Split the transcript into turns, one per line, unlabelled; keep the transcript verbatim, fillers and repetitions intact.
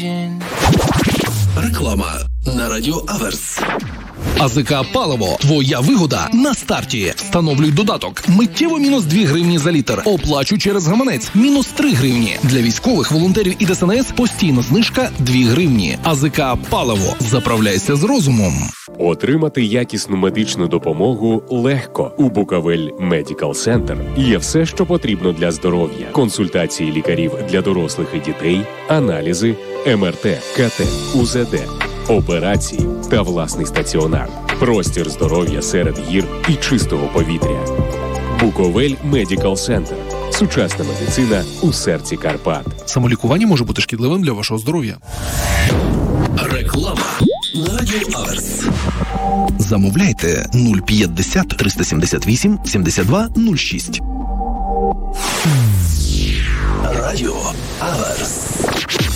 Реклама на Радіо Аверс. АЗК «Паливо». Твоя вигода на старті. Встановлюй додаток. Миттєво мінус дві гривні за літр. Оплачу через гаманець. Мінус три гривні. Для військових, волонтерів і ДСНС постійно знижка дві гривні. АЗК «Паливо». Заправляйся з розумом.
Отримати якісну медичну допомогу легко. У Буковель Медикал Центр є все, що потрібно для здоров'я. Консультації лікарів для дорослих і дітей, аналізи, ем ер те, ка те, у зет де, операції та власний стаціонар. Простір здоров'я серед гір і чистого повітря. Буковель Медикал Центр. Сучасна медицина у серці Карпат.
Самолікування може бути шкідливим для вашого здоров'я.
Реклама на Радіо Аверс. Замовляйте нуль п'ятдесят триста сімдесят вісім сімдесят два нуль шість. Радіо Аверс.